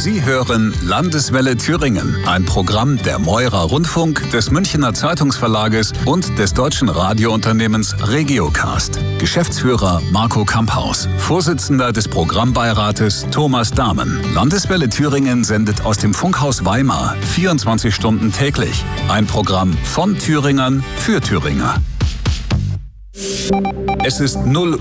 Sie hören Landeswelle Thüringen, ein Programm der Mäurer Rundfunk, des Münchener Zeitungsverlages und des deutschen Radiounternehmens Regiocast. Geschäftsführer Marco Kamphaus, Vorsitzender des Programmbeirates Thomas Dahmen. Landeswelle Thüringen sendet aus dem Funkhaus Weimar 24 Stunden täglich. Ein Programm von Thüringern für Thüringer. Es ist 0